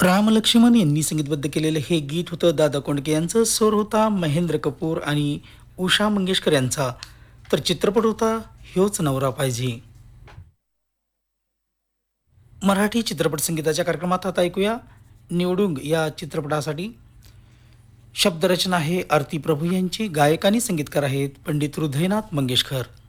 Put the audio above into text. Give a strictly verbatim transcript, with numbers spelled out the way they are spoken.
राम लक्ष्मण यांनी संगीतबद्ध केलेलं हे गीत होतं दादा कोंडके यांचं. स्वर होता महेंद्र कपूर आणि उषा मंगेशकर यांचा. तर चित्रपट होता ह्योच नवरा पाहिजे. मराठी चित्रपट संगीताच्या कार्यक्रमात आता ऐकूया निवडुंग या चित्रपटासाठी शब्दरचना आहे आरती प्रभू यांची. गायक आणि संगीतकार आहेत पंडित हृदयनाथ मंगेशकर.